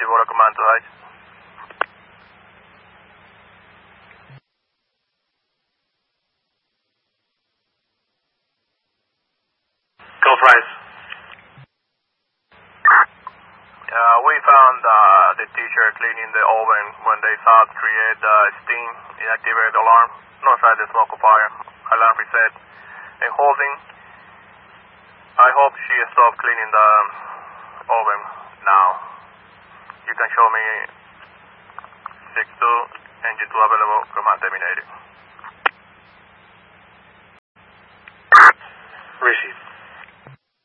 Gibraltar Command to height. Gulf Rise. We found the teacher cleaning the oven when they saw it create steam. It activated the alarm. No sign of smoke or fire. Alarm reset. And holding. I hope she stopped cleaning the oven now. You can show me 6-2, engine 2 available, command terminated. Receive.